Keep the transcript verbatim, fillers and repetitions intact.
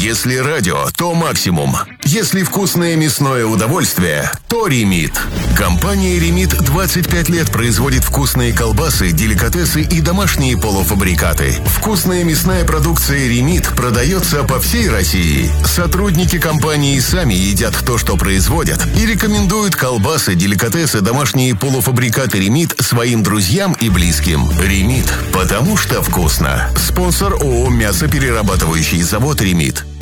Если радио, то максимум. Если вкусное мясное удовольствие, то Ремит. Компания Ремит двадцать пять лет производит вкусные колбасы, деликатесы и домашние полуфабрикаты. Вкусная мясная продукция Ремит продается по всей России. Сотрудники компании сами едят то, что производят, и рекомендуют колбасы, деликатесы, домашние полуфабрикаты Ремит своим друзьям и близким. Ремит, потому что вкусно. Спонсор ООО «Мясоперерабатывающий завод Ремит».